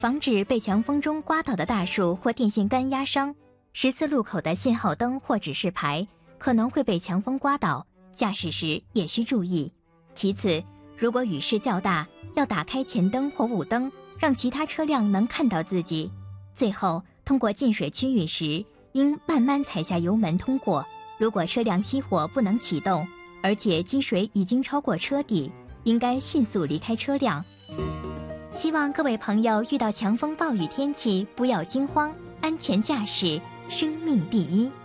防止被强风中刮倒的大树或电线杆压伤。十字路口的信号灯或指示牌可能会被强风刮倒，驾驶时也需注意。其次，如果雨势较大，要打开前灯或雾灯，让其他车辆能看到自己。最后，通过进水区域时，应慢慢踩下油门通过。如果车辆熄火不能启动，而且积水已经超过车底，应该迅速离开车辆。希望各位朋友遇到强风暴雨天气不要惊慌，安全驾驶，生命第一。